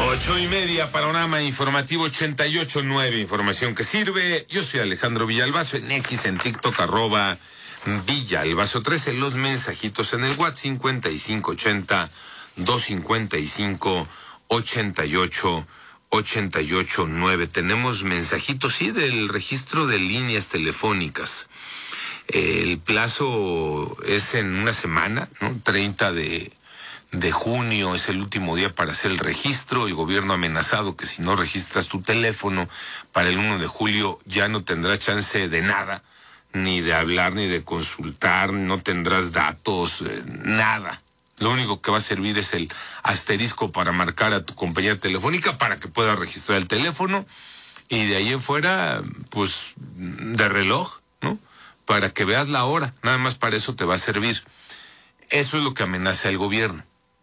8:30, panorama informativo 88.9, información que sirve. Yo soy Alejandro Villalbazo, en X, en TikTok, @Villalbazo13, los mensajitos en el WhatsApp 5580-255-88-9. Tenemos mensajitos, sí, del registro de líneas telefónicas. El plazo es en una semana, ¿no? 30 de junio es el último día para hacer el registro. El gobierno ha amenazado que si no registras tu teléfono para el 1 de julio ya no tendrás chance de nada, ni de hablar, ni de consultar, no tendrás datos, nada. Lo único que va a servir es el asterisco para marcar a tu compañía telefónica para que puedas registrar el teléfono, y de ahí en fuera, pues, de reloj, ¿no? Para que veas la hora, nada más para eso te va a servir. Eso es lo que amenaza el gobierno.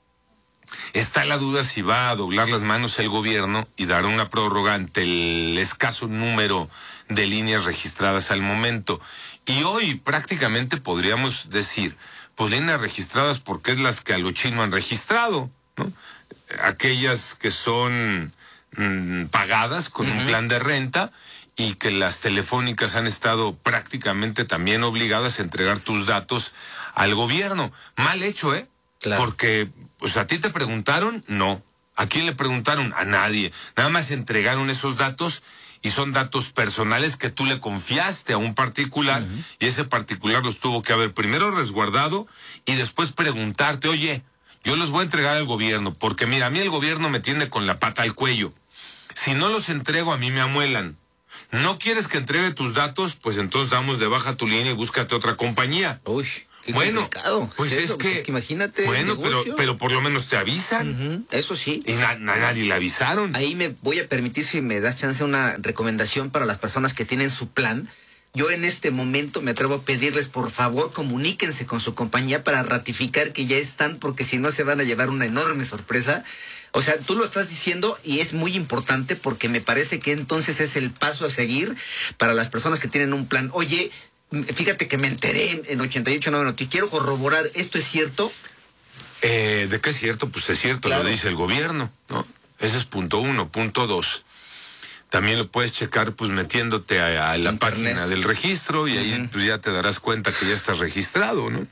Está la duda si va a doblar las manos el gobierno y dar una prórroga ante el escaso número de líneas registradas al momento. Y hoy prácticamente podríamos decir, pues líneas registradas porque es las que a lo chino han registrado, ¿no? Aquellas que son pagadas con un plan de renta, y que las telefónicas han estado prácticamente también obligadas a entregar tus datos al gobierno. Mal hecho, ¿eh? Claro. Porque, pues, ¿a ti te preguntaron? No. ¿A quién le preguntaron? A nadie. Nada más entregaron esos datos, y son datos personales que tú le confiaste a un particular, y ese particular los tuvo que haber primero resguardado y después preguntarte, oye, yo los voy a entregar al gobierno, porque mira, a mí el gobierno me tiene con la pata al cuello. Si no los entrego, a mí me amuelan. ¿No quieres que entregue tus datos? Pues entonces damos de baja tu línea y búscate otra compañía. Uy, qué complicado. Pues es que imagínate. Bueno, pero por lo menos te avisan. Eso sí. Y nadie le avisaron. Ahí me voy a permitir, si me das chance, una recomendación para las personas que tienen su plan. Yo en este momento me atrevo a pedirles, por favor, comuníquense con su compañía para ratificar que ya están, porque si no se van a llevar una enorme sorpresa. O sea, tú lo estás diciendo y es muy importante, porque me parece que entonces es el paso a seguir para las personas que tienen un plan. Oye, fíjate que me enteré en 88.9 Noticias, quiero corroborar, ¿esto es cierto? ¿De qué es cierto? Pues es cierto, claro. Lo dice el gobierno, ¿no? Ese es punto 1. Punto 2. También lo puedes checar, pues, metiéndote a la página del registro, y ahí pues ya te darás cuenta que ya estás registrado, ¿no?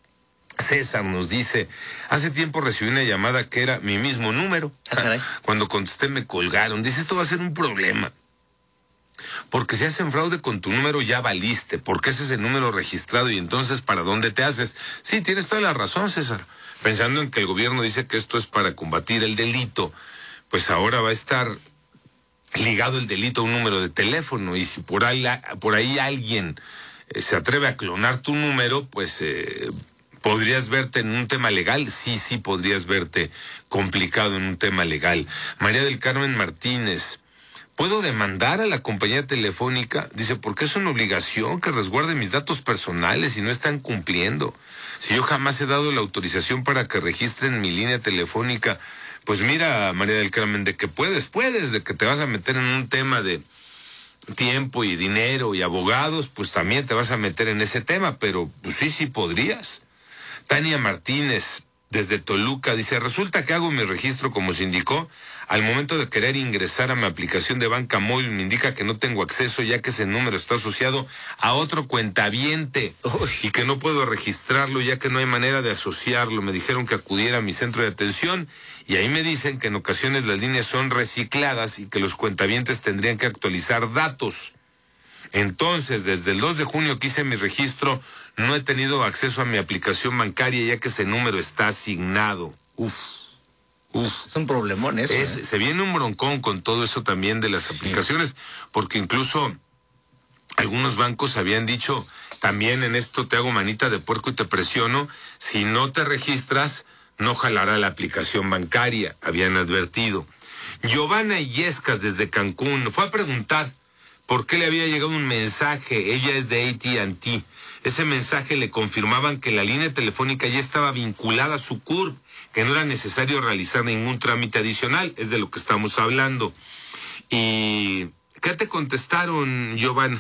César nos dice, hace tiempo recibí una llamada que era mi mismo número. Cuando contesté me colgaron. Dice, esto va a ser un problema, porque si hacen fraude con tu número ya valiste, porque ese es el número registrado, y entonces ¿para dónde te haces? Sí, tienes toda la razón, César. Pensando en que el gobierno dice que esto es para combatir el delito, pues ahora va a estar ligado el delito a un número de teléfono, y si por ahí alguien se atreve a clonar tu número, pues podrías verte en un tema legal. Sí, podrías verte complicado en un tema legal. María del Carmen Martínez, ¿puedo demandar a la compañía telefónica? Dice, porque es una obligación que resguarde mis datos personales y no están cumpliendo. Si yo jamás he dado la autorización para que registren mi línea telefónica. Pues mira, María del Carmen, de que puedes, de que te vas a meter en un tema de tiempo y dinero y abogados, pues también te vas a meter en ese tema, pero pues sí podrías. Tania Martínez, desde Toluca, dice, resulta que hago mi registro como se indicó. Al momento de querer ingresar a mi aplicación de banca móvil me indica que no tengo acceso, ya que ese número está asociado a otro cuentaviente y que no puedo registrarlo ya que no hay manera de asociarlo. Me dijeron que acudiera a mi centro de atención, y ahí me dicen que en ocasiones las líneas son recicladas y que los cuentavientes tendrían que actualizar datos. Entonces, desde el 2 de junio que hice mi registro, no he tenido acceso a mi aplicación bancaria ya que ese número está asignado. Es un problemón eso. Se viene un broncón con todo eso también de las aplicaciones, porque incluso algunos bancos habían dicho, también en esto te hago manita de puerco y te presiono, si no te registras, no jalará la aplicación bancaria, habían advertido. Giovanna Illescas desde Cancún fue a preguntar por qué le había llegado un mensaje. Ella es de AT&T. Ese mensaje le confirmaban que la línea telefónica ya estaba vinculada a su CURP, que no era necesario realizar ningún trámite adicional, es de lo que estamos hablando. ¿Y qué te contestaron, Giovanna?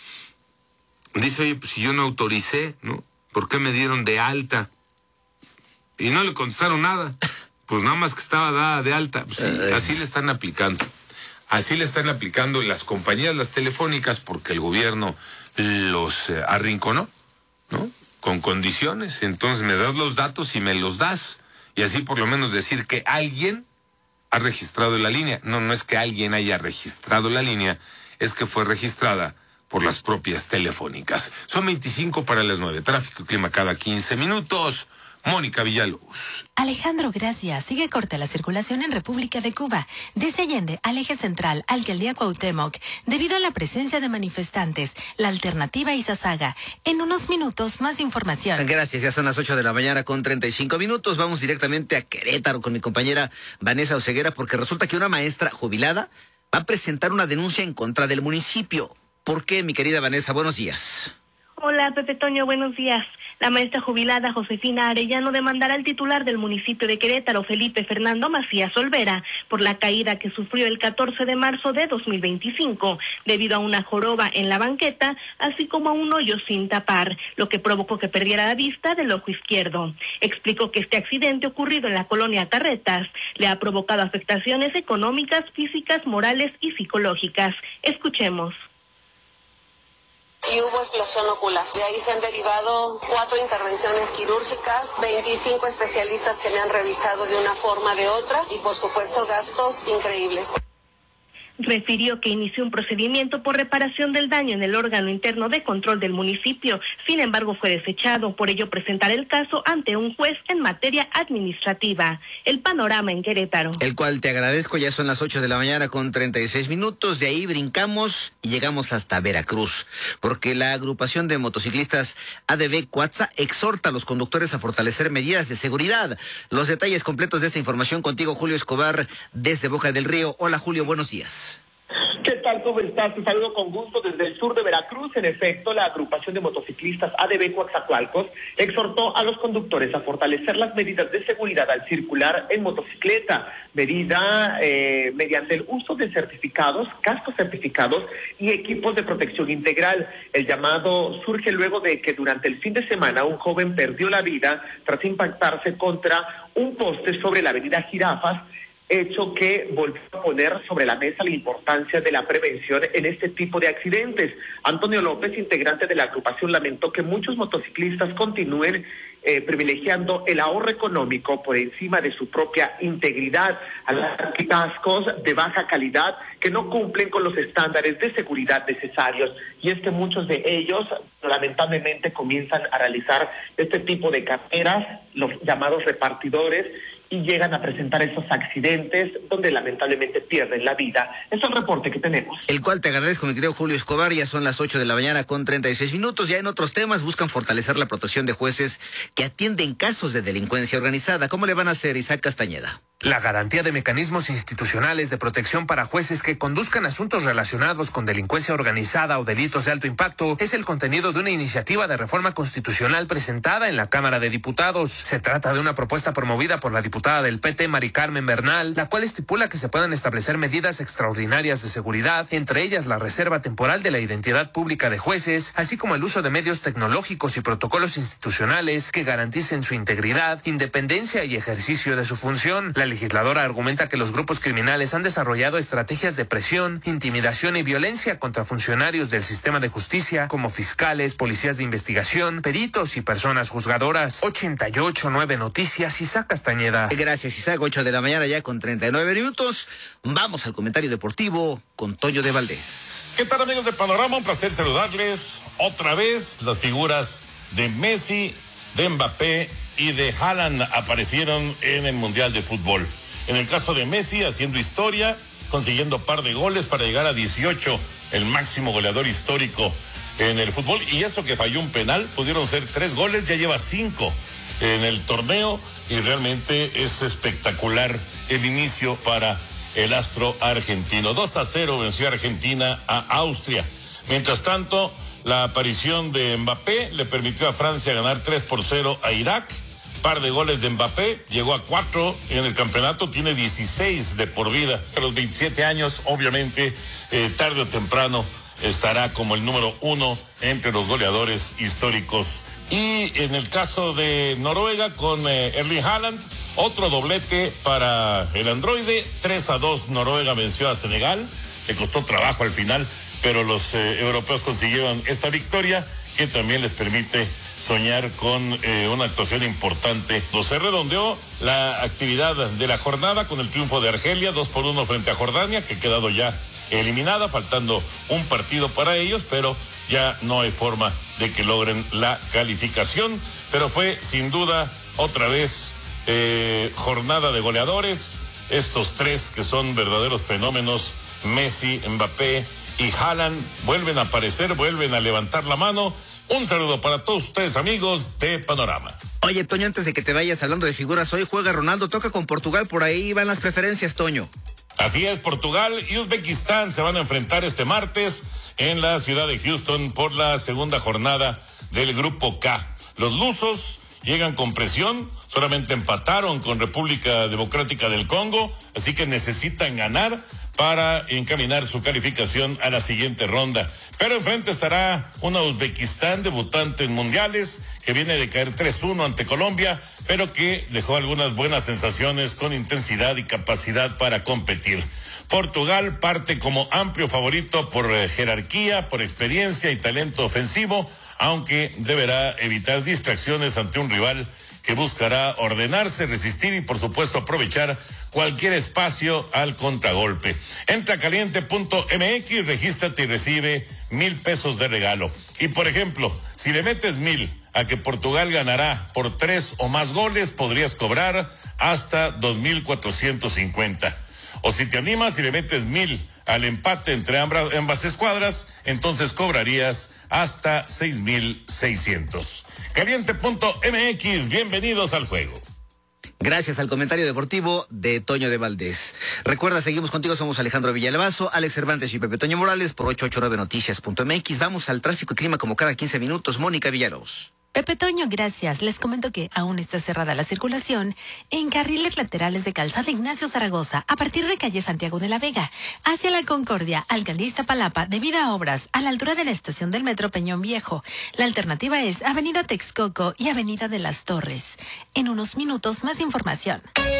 Dice, oye, pues si yo no autoricé, ¿no? ¿Por qué me dieron de alta? Y no le contestaron nada. Pues nada más que estaba dada de alta. Pues sí, así le están aplicando. Así le están aplicando las compañías, las telefónicas, porque el gobierno los arrinconó, ¿no? Con condiciones. Entonces me das los datos y me los das. Y así por lo menos decir que alguien ha registrado la línea. No es que alguien haya registrado la línea, es que fue registrada por las propias telefónicas. Son 25 para las 9. Tráfico y clima cada 15 minutos. Mónica Villalobos. Alejandro, gracias. Sigue corta la circulación en República de Cuba, desde Allende al eje central, Alcaldía Cuauhtémoc, debido a la presencia de manifestantes. La alternativa Izazaga. En unos minutos, más información. Gracias, ya son las 8 de la mañana con 35 minutos. Vamos directamente a Querétaro con mi compañera Vanessa Oseguera, porque resulta que una maestra jubilada va a presentar una denuncia en contra del municipio. ¿Por qué, mi querida Vanessa? Buenos días. Hola, Pepe Toño, buenos días. La maestra jubilada Josefina Arellano demandará al titular del municipio de Querétaro, Felipe Fernando Macías Olvera, por la caída que sufrió el 14 de marzo de 2025, debido a una joroba en la banqueta, así como a un hoyo sin tapar, lo que provocó que perdiera la vista del ojo izquierdo. Explicó que este accidente ocurrido en la colonia Carretas le ha provocado afectaciones económicas, físicas, morales y psicológicas. Escuchemos. Y hubo explosión ocular. De ahí se han derivado 4 intervenciones quirúrgicas, 25 especialistas que me han revisado de una forma o de otra y por supuesto gastos increíbles. Refirió que inició un procedimiento por reparación del daño en el órgano interno de control del municipio. Sin embargo, fue desechado. Por ello, presentará el caso ante un juez en materia administrativa. El panorama en Querétaro. El cual te agradezco. Ya son las 8 de la mañana con 36 minutos. De ahí brincamos y llegamos hasta Veracruz. Porque la agrupación de motociclistas ADV Cuatza exhorta a los conductores a fortalecer medidas de seguridad. Los detalles completos de esta información contigo, Julio Escobar, desde Boca del Río. Hola, Julio, buenos días. ¿Qué tal? ¿Cómo estás? Te saludo con gusto desde el sur de Veracruz. En efecto, la agrupación de motociclistas ADV Coatzacoalcos exhortó a los conductores a fortalecer las medidas de seguridad al circular en motocicleta, medida mediante el uso de certificados, cascos certificados y equipos de protección integral. El llamado surge luego de que durante el fin de semana un joven perdió la vida tras impactarse contra un poste sobre la avenida Jirafas, hecho que volvió a poner sobre la mesa la importancia de la prevención en este tipo de accidentes. Antonio López, integrante de la agrupación, lamentó que muchos motociclistas continúen privilegiando el ahorro económico por encima de su propia integridad, a los cascos de baja calidad que no cumplen con los estándares de seguridad necesarios. Y es que muchos de ellos lamentablemente comienzan a realizar este tipo de carreras, los llamados repartidores, y llegan a presentar esos accidentes donde lamentablemente pierden la vida. Es el reporte que tenemos. El cual te agradezco, mi querido Julio Escobar. Ya son las 8 de la mañana con 36 minutos. Ya en otros temas buscan fortalecer la protección de jueces que atienden casos de delincuencia organizada. ¿Cómo le van a hacer, Isaac Castañeda? La garantía de mecanismos institucionales de protección para jueces que conduzcan asuntos relacionados con delincuencia organizada o delitos de alto impacto es el contenido de una iniciativa de reforma constitucional presentada en la Cámara de Diputados. Se trata de una propuesta promovida por la diputada del PT, Mari Carmen Bernal, la cual estipula que se puedan establecer medidas extraordinarias de seguridad, entre ellas la reserva temporal de la identidad pública de jueces, así como el uso de medios tecnológicos y protocolos institucionales que garanticen su integridad, independencia y ejercicio de su función. La legisladora argumenta que los grupos criminales han desarrollado estrategias de presión, intimidación y violencia contra funcionarios del sistema de justicia, como fiscales, policías de investigación, peritos y personas juzgadoras. 88.9 Noticias, Isaac Castañeda. Gracias, Isaac. 8 de la mañana ya con 39 minutos. Vamos al comentario deportivo con Toño de Valdés. ¿Qué tal, amigos de Panorama? Un placer saludarles. Otra vez las figuras de Messi, de Mbappé y de Haaland aparecieron en el Mundial de Fútbol. En el caso de Messi, haciendo historia, consiguiendo par de goles para llegar a 18, el máximo goleador histórico en el fútbol. Y eso que falló un penal, pudieron ser 3 goles, ya lleva 5 en el torneo. Y realmente es espectacular el inicio para el astro argentino. 2-0 venció Argentina a Austria. Mientras tanto, la aparición de Mbappé le permitió a Francia ganar 3-0 a Irak. Par de goles de Mbappé, llegó a 4 en el campeonato, tiene 16 de por vida. A los 27 años, obviamente, tarde o temprano estará como el número 1 entre los goleadores históricos. Y en el caso de Noruega, con Erling Haaland, Otro doblete para el androide, 3-2 Noruega venció a Senegal, le costó trabajo al final, pero los europeos consiguieron esta victoria que también les permite soñar con una actuación importante. Se redondeó la actividad de la jornada con el triunfo de Argelia, 2-1 frente a Jordania, que ha quedado ya eliminada, faltando un partido para ellos, pero ya no hay forma de que logren la calificación. Pero fue sin duda otra vez jornada de goleadores. Estos tres que son verdaderos fenómenos, Messi, Mbappé y Haaland, vuelven a aparecer, vuelven a levantar la mano. Un saludo para todos ustedes, amigos de Panorama. Oye, Toño, antes de que te vayas, hablando de figuras, hoy juega Ronaldo, toca con Portugal, por ahí van las preferencias, Toño. Así es, Portugal y Uzbekistán se van a enfrentar este martes en la ciudad de Houston por la segunda jornada del Grupo K. Los lusos llegan con presión, solamente empataron con República Democrática del Congo, así que necesitan ganar para encaminar su calificación a la siguiente ronda. Pero enfrente estará una Uzbekistán debutante en mundiales, que viene de caer 3-1 ante Colombia, pero que dejó algunas buenas sensaciones con intensidad y capacidad para competir. Portugal parte como amplio favorito por jerarquía, por experiencia y talento ofensivo, aunque deberá evitar distracciones ante un rival que buscará ordenarse, resistir y por supuesto aprovechar cualquier espacio al contragolpe. Entra a caliente.mx, regístrate y recibe 1,000 pesos de regalo. Y por ejemplo, si le metes 1,000 a que Portugal ganará por 3 o más goles, podrías cobrar hasta 2,450. O si te animas y le metes 1,000 al empate entre ambas escuadras, entonces cobrarías hasta 6,600. Caliente.mx, bienvenidos al juego. Gracias al comentario deportivo de Toño de Valdés. Recuerda, seguimos contigo, somos Alejandro Villalbazo, Alex Cervantes y Pepe Toño Morales por 889noticias.mx. Vamos al tráfico y clima como cada 15 minutos. Mónica Villalobos. Pepe Toño, gracias. Les comento que aún está cerrada la circulación en carriles laterales de Calzada Ignacio Zaragoza a partir de calle Santiago de la Vega hacia la Concordia, Alcaldía Iztapalapa, debido a obras a la altura de la estación del Metro Peñón Viejo. La alternativa es Avenida Texcoco y Avenida de las Torres. En unos minutos, más información.